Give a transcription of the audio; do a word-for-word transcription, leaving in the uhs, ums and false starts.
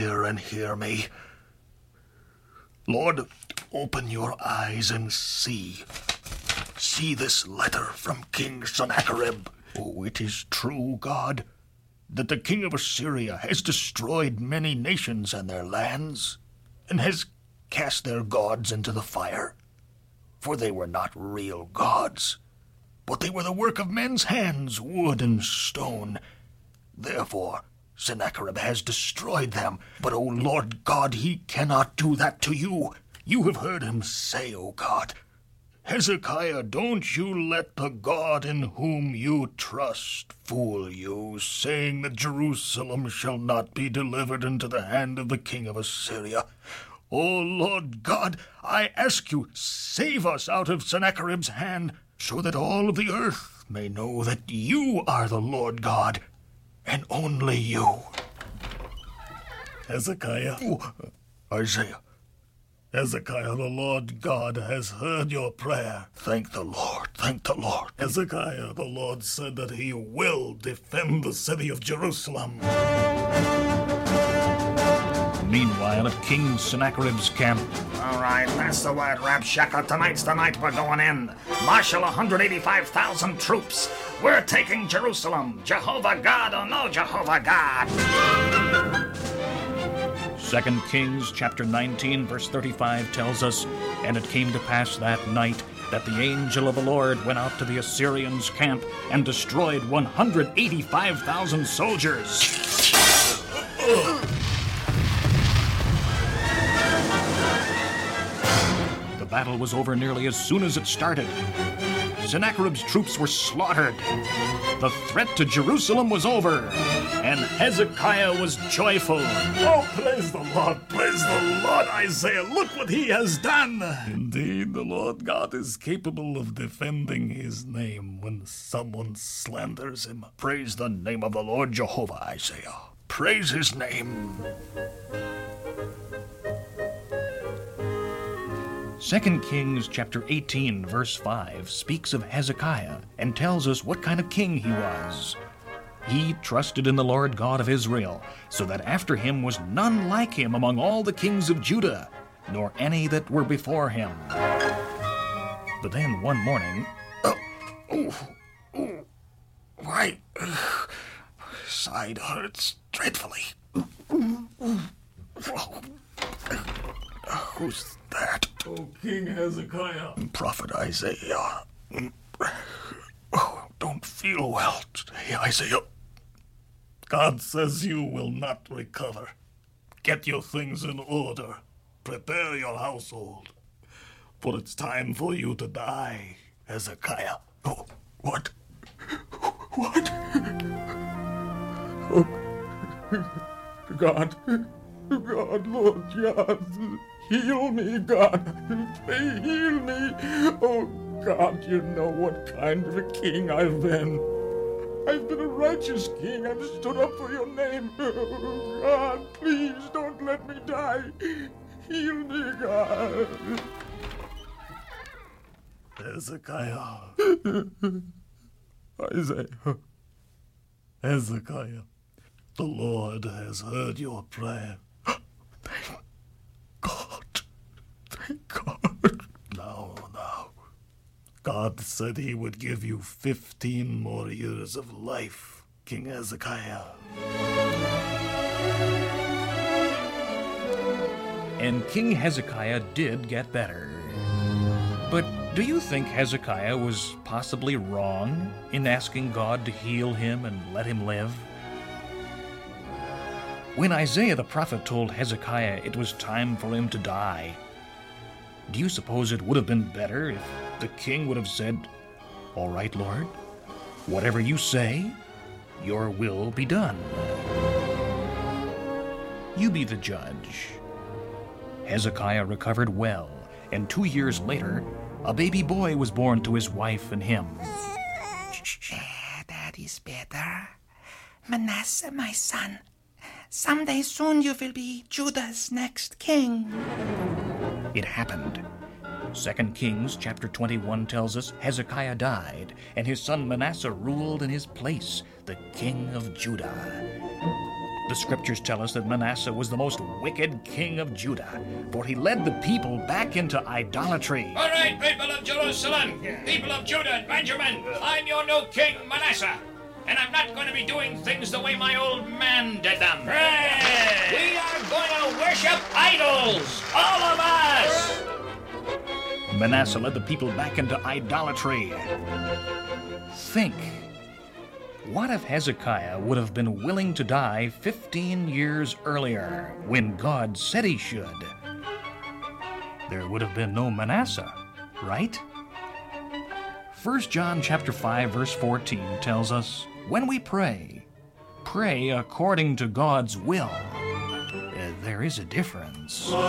Hear and hear me. Lord, open your eyes and see. See this letter from King Sennacherib. Oh, it is true, God, that the king of Assyria has destroyed many nations and their lands, and has cast their gods into the fire. For they were not real gods, but they were the work of men's hands, wood and stone. Therefore, Sennacherib has destroyed them. But, O Lord God, he cannot do that to you. You have heard him say, O God, Hezekiah, don't you let the God in whom you trust fool you, saying that Jerusalem shall not be delivered into the hand of the king of Assyria. O Lord God, I ask you, save us out of Sennacherib's hand, so that all of the earth may know that you are the Lord God, and only you. Hezekiah. Oh, Isaiah. Hezekiah, the Lord God has heard your prayer. Thank the Lord, thank the Lord. Hezekiah, the Lord said that he will defend the city of Jerusalem. Meanwhile, at King Sennacherib's camp. All right, that's the word, Rabshakeh. Tonight's the night we're going in. Marshal one hundred eighty-five thousand troops. We're taking Jerusalem. Jehovah God or no Jehovah God. Second Kings chapter nineteen, verse thirty-five tells us, And it came to pass that night that the angel of the Lord went out to the Assyrians' camp and destroyed one hundred eighty-five thousand soldiers. The battle was over nearly as soon as it started. Sennacherib's troops were slaughtered. The threat to Jerusalem was over, and Hezekiah was joyful. Oh, praise the Lord, praise the Lord, Isaiah. Look what he has done. Indeed, the Lord God is capable of defending his name when someone slanders him. Praise the name of the Lord Jehovah, Isaiah. Praise his name. Second Kings chapter eighteen, verse five speaks of Hezekiah and tells us what kind of king he was. He trusted in the Lord God of Israel, so that after him was none like him among all the kings of Judah, nor any that were before him. But then one morning... Oh, oh, oh, why? Uh, side hurts dreadfully. Oh, uh, who's that? Oh, King Hezekiah. Prophet Isaiah. Oh, don't feel well today, Isaiah. God says you will not recover. Get your things in order. Prepare your household. For it's time for you to die, Hezekiah. Oh, what? What? Oh, God. God, Lord God. Heal me, God. Pray, heal me. Oh, God, you know what kind of a king I've been. I've been a righteous king. I've stood up for your name. Oh, God, please don't let me die. Heal me, God. Hezekiah. Isaiah. Hezekiah. The Lord has heard your prayer. Thank God. Thank God. Now, now. God said he would give you fifteen more years of life, King Hezekiah. And King Hezekiah did get better. But do you think Hezekiah was possibly wrong in asking God to heal him and let him live? When Isaiah the prophet told Hezekiah it was time for him to die, do you suppose it would have been better if the king would have said, "All right, Lord, whatever you say, your will be done. You be the judge." Hezekiah recovered well, and two years later, a baby boy was born to his wife and him. That is better. Manasseh, my son. Someday soon you will be Judah's next king. It happened. Second Kings chapter twenty-one tells us Hezekiah died, and his son Manasseh ruled in his place, the king of Judah. The scriptures tell us that Manasseh was the most wicked king of Judah, for he led the people back into idolatry. All right, people of Jerusalem, people of Judah and Benjamin, I'm your new king, Manasseh, and I'm not going to be doing things the way my old man did them. Right. We are going to worship idols, all of us! Manasseh led the people back into idolatry. Think. What if Hezekiah would have been willing to die fifteen years earlier, when God said he should? There would have been no Manasseh, right? First John chapter five, verse fourteen tells us, when we pray, pray according to God's will. Uh, there is a difference.